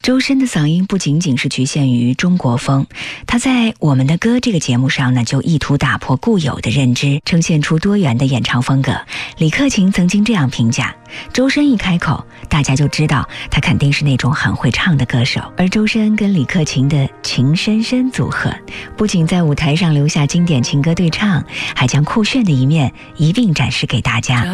周深的嗓音不仅仅是局限于中国风，他在《我们的歌》这个节目上呢，就意图打破固有的认知，呈现出多元的演唱风格。李克勤曾经这样评价：周深一开口，大家就知道他肯定是那种很会唱的歌手。而周深跟李克勤的情深深组合，不仅在舞台上留下经典情歌对唱，还将酷炫的一面一并展示给大家。